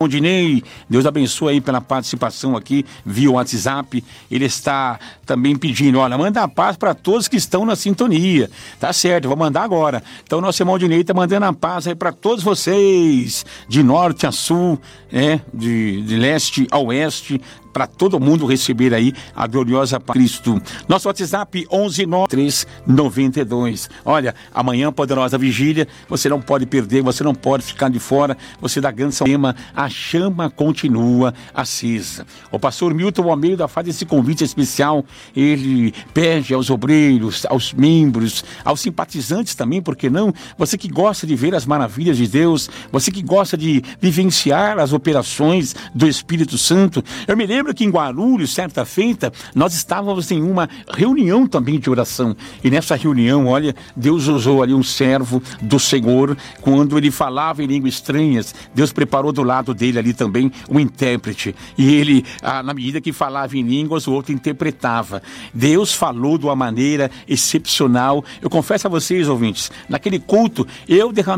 Dinei, Deus abençoe aí pela participação aqui via WhatsApp. Ele está também pedindo, olha, manda a paz para todos que estão na sintonia. Tá certo, eu vou mandar agora. Então nosso irmão Dinei está mandando a paz aí para todos vocês, de norte a sul, de leste a oeste, para todo mundo receber aí a gloriosa paz de Cristo. Nosso WhatsApp 119392. Olha, amanhã, poderosa vigília, você não pode perder, você não pode ficar de fora, você dá grande tema, a chama continua acesa. O pastor Milton Almeida faz esse convite especial, ele pede aos obreiros, aos membros, aos simpatizantes também, por que não? Você que gosta de ver as maravilhas de Deus, você que gosta de vivenciar as operações do Espírito Santo. Eu me lembro que em Guarulhos, certa feita, nós estávamos em uma reunião também de oração. E nessa reunião, olha, Deus usou ali um servo do Senhor, quando ele falava em línguas estranhas, Deus preparou do lado dele ali também um intérprete. E ele, na medida que falava em línguas, o outro interpretava. Deus falou de uma maneira excepcional. Eu confesso a vocês, ouvintes, naquele culto, eu derramei